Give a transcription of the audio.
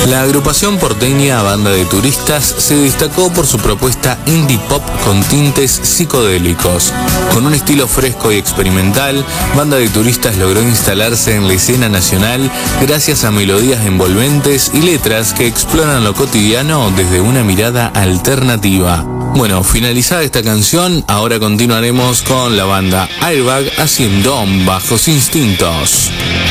La agrupación porteña Banda de Turistas se destacó por su propuesta indie pop con tintes psicodélicos. Con un estilo fresco y experimental, Banda de Turistas logró instalarse en la escena nacional gracias a melodías envolventes y letras que exploran lo cotidiano desde una mirada alternativa. Bueno, finalizada esta canción, ahora continuaremos con la banda Airbag haciendo Bajos Instintos.